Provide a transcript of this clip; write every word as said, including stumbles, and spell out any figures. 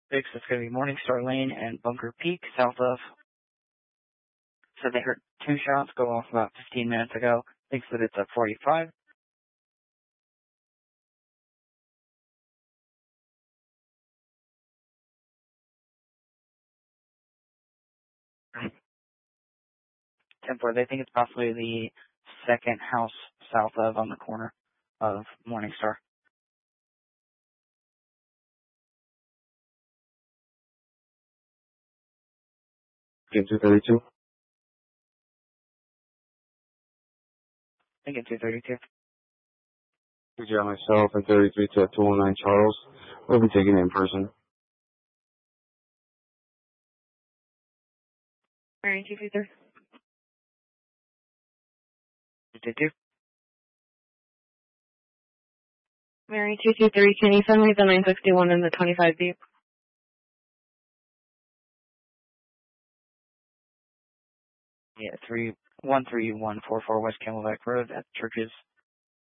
Six, it's going to be Morningstar Lane and Bunker Peak, south of. So they heard two shots go off about fifteen minutes ago. Thinks that it's a forty-five. ten four, they think it's possibly the second house south of on the corner of Morningstar. Game two thirty-two. I think it's two thirty-two. Good job, myself and thirty-three to two oh nine Charles. We'll be taking it in person. Mary two two three. two two two. Mary two two three, can you send me the nine sixty-one and the twenty-five deep? Yeah, three one three one four four West Camelback Road at Churches.